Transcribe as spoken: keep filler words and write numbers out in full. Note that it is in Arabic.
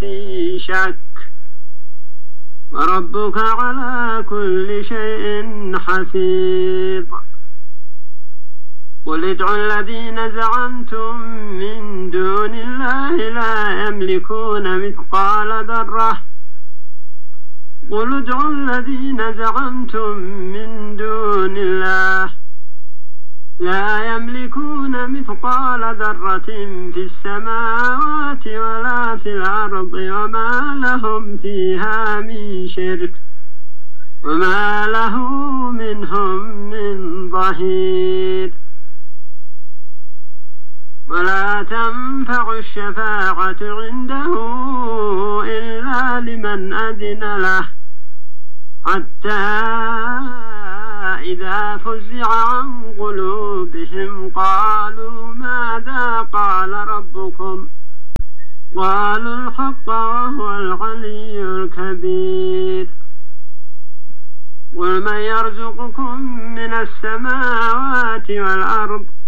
في شك وربك على كل شيء حفيظ قل ادعوا الذين زعمتم من دون الله لا يملكون مثقال ذرة قل ادعوا الذين زعمتم من دون الله لا يملكون مثقال ذرة في السماوات ولا في الأرض وما لهم فيها من شرك وما له منهم من ظهير ولا تنفع الشفاعة عنده إلا لمن أذن له حتى إذا فزع عن قلوبهم قالوا ماذا قال ربكم قالوا الحق وهو العلي الكبير قل من يرزقكم من السماوات والأرض